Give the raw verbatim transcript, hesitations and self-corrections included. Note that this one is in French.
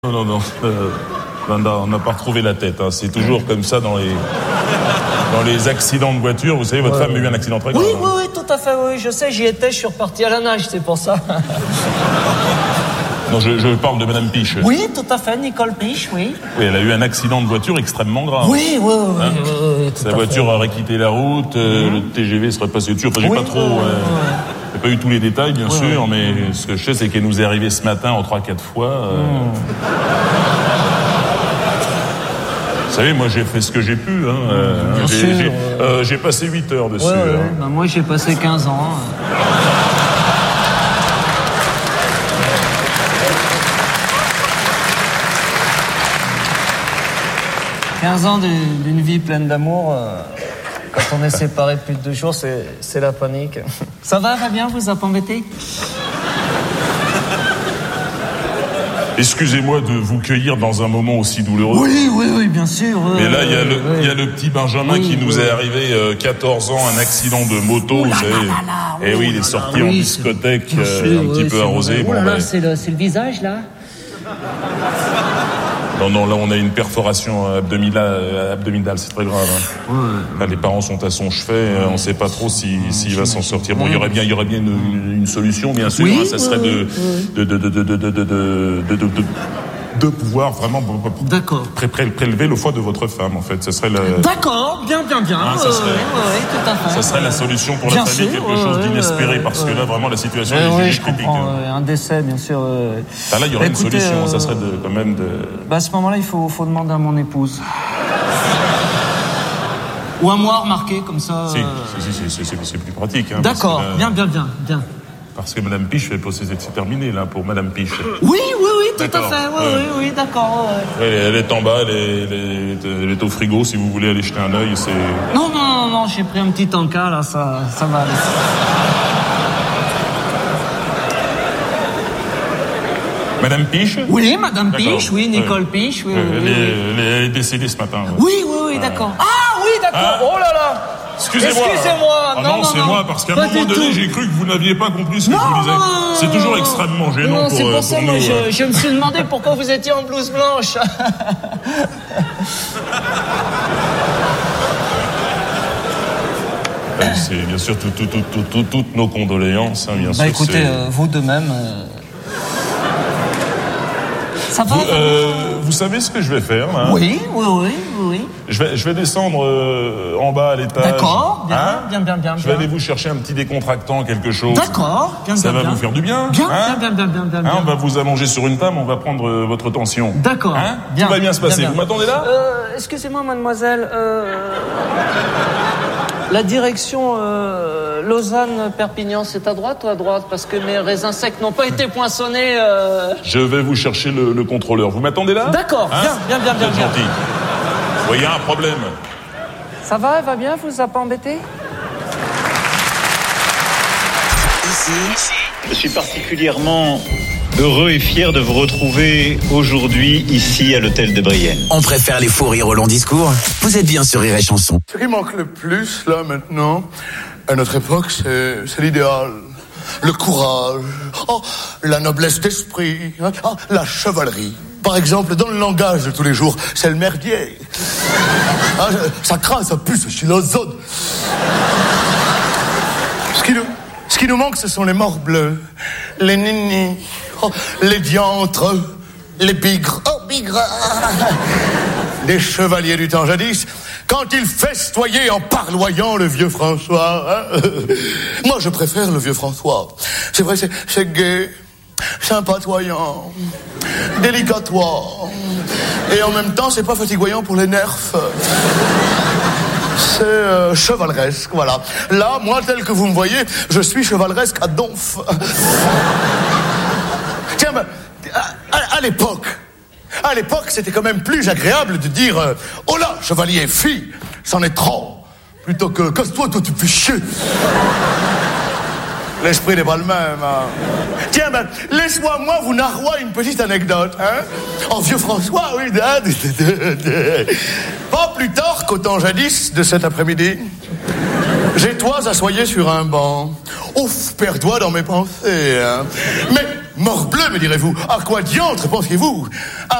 Non, non, non. Euh, on n'a pas retrouvé la tête. Hein. C'est toujours comme ça dans les, dans les accidents de voiture. Vous savez, votre ouais. femme a eu un accident très grave. Oui, oui, oui, tout à fait, oui. Je sais, j'y étais, je suis reparti à la nage, c'est pour ça. Non, je, je parle de Madame Piche. Oui, tout à fait, Nicole Piche, oui. Oui, elle a eu un accident de voiture extrêmement grave. Oui, oui, oui. Hein oui, oui, oui Sa voiture fait. aurait quitté la route, euh, mmh. le T G V serait passé dessus. Enfin, j'ai oui, pas trop... Oui, euh, oui. J'ai pas eu tous les détails, bien oui, sûr, oui. mais ce que je sais, c'est qu'elle nous est arrivée ce matin en trois quatre fois. Euh... Mmh. Vous savez, moi, j'ai fait ce que j'ai pu. Hein. Euh, Bien j'ai, sûr. J'ai, euh, j'ai passé huit heures dessus. Ouais, ouais. Hein. Ben, moi, j'ai passé quinze ans. quinze ans d'une vie pleine d'amour. Euh, quand on est séparés plus de deux jours, c'est, c'est la panique. Ça va, va bien, vous a pas embêté? Excusez-moi de vous cueillir dans un moment aussi douloureux. Oui, oui, oui, bien sûr. Euh, Mais là, il y a le, oui. il y a le petit Benjamin oui, qui nous oui. est arrivé euh, quatorze ans, un accident de moto, oh vous là savez. Là là là, Et oh oui, il est sorti oui, en discothèque, euh, sûr, un petit oui, peu arrosé. Oh là bon, là, ben... c'est, le, c'est le visage, là? Non, non, là, on a une perforation abdominale, abdominale c'est très grave. Hein. Ouais, là, les parents sont à son chevet, ouais, on ne sait pas trop si, s'il va s'en sortir. Bon, il y aurait bien, il y aurait bien une, une solution, bien sûr. Oui, hein, ça serait oui, de, de, de, de, de, de, de, de, de, de, de de pouvoir vraiment D'accord. Pré- pré- prélever le foie de votre femme, en fait. Ça serait la... D'accord, bien, bien, bien. Hein, ça, serait... oui, oui, oui, tout à fait. ça serait la solution pour bien la famille, sûr, quelque chose euh, d'inespéré, euh, parce que là, vraiment, la situation euh, est oui, critique. Je comprends, euh, un décès, bien sûr. Euh... Ah, là, il y aurait Écoutez, une solution, euh... ça serait de, quand même de... Bah, à ce moment-là, il faut, faut demander à mon épouse. Ou à moi, remarquez, comme ça... Si, si, si, si, si c'est, c'est plus pratique. Hein, d'accord, là, bien, bien, bien, bien. Parce que Madame Piche, c'est terminé, là, pour Madame Piche. Oui, oui, oui, tout d'accord. à fait, oui, ouais. oui, oui, d'accord. Ouais. Elle, elle est en bas, elle est, elle, est, elle est au frigo, si vous voulez aller jeter un œil, c'est... Non, non, non, non, j'ai pris un petit encas, là, ça, ça va aller. Madame Piche? Oui, Madame d'accord. Piche, oui, Nicole ouais. Piche, oui, ouais, oui, elle, oui, est, oui. Elle, est, elle est décédée ce matin. Ouais. Oui, oui, oui, d'accord. Ah, oui, d'accord, ah. oh là là. Excusez-moi. Excusez-moi. Ah non, non, non, c'est non. moi, parce qu'à un pas moment donné, tout. j'ai cru que vous n'aviez pas compris ce que non, je vous disais. Non, c'est non, toujours non, extrêmement gênant non, pour, c'est pour, pour ça, nous. moi, Euh... je, je me suis demandé pourquoi vous étiez en blouse blanche. C'est bien sûr tout, tout, tout, tout, tout, toutes nos condoléances, hein, bien bah, sûr. Écoutez, euh, vous de même. Euh... Ça va, vous, euh, vous savez ce que je vais faire là? Oui, oui, oui, oui. Je vais, je vais descendre euh, en bas à l'étage. D'accord, bien, hein bien, bien, bien. Je vais aller vous chercher un petit décontractant, quelque chose. D'accord, bien, Ça bien, va bien. vous faire du bien. Bien, hein bien, bien, bien, bien, bien. Hein, on va vous allonger sur une table, on va prendre euh, votre tension. D'accord. Hein bien, Tout va bien se passer. Bien, bien. Vous m'attendez là? euh, Excusez-moi, mademoiselle. Euh... La direction euh, Lausanne-Perpignan, c'est à droite ou à droite? Parce que mes raisins secs n'ont pas été poinçonnés. Euh... Je vais vous chercher le, le contrôleur. Vous m'attendez là? D'accord, hein bien, bien, bien, bien. Vous êtes gentil. Vous voyez un problème? Ça va, elle va bien? Vous a pas embêté? Ici. Je suis particulièrement heureux et fier de vous retrouver aujourd'hui ici à l'hôtel de Brienne. On préfère les faux rires au long discours. Vous êtes bien sur Rire et Chanson. Ce qui manque le plus, là, maintenant, à notre époque, c'est, c'est l'idéal. Le courage, oh, la noblesse d'esprit, hein, oh, la chevalerie. Par exemple, dans le langage de tous les jours, c'est le merdier. Hein, ça craint, ça pue, c'est chilozone. Ce qui nous, ce qui nous manque, ce sont les morbleux, les ninis, oh, les diantres, les bigres. Oh, bigres. Les chevaliers du temps jadis, quand ils festoyaient en parloyant le vieux François. Hein. Moi, je préfère le vieux François. C'est vrai, c'est, c'est gai, sympatoyant, délicatoire. Et en même temps, c'est pas fatiguant pour les nerfs. C'est euh, chevaleresque, voilà. Là, moi, tel que vous me voyez, je suis chevaleresque à donf. Tiens, ben, à, à, à l'époque... À l'époque, c'était quand même plus agréable de dire euh, « Oh là, chevalier, fille, c'en est trop !» plutôt que « Casse-toi, toi, tu fais chier !» L'esprit n'est pas le même. Hein. Tiens, ben, laisse-moi, moi, vous narrois une petite anecdote. Hein. En vieux François, oui. Pas plus tard qu'au temps jadis de cet après-midi, j'étois assoyé sur un banc. Ouf, perdois dans mes pensées. Hein. Mais Morbleu, me direz-vous. À quoi diantre pensiez-vous?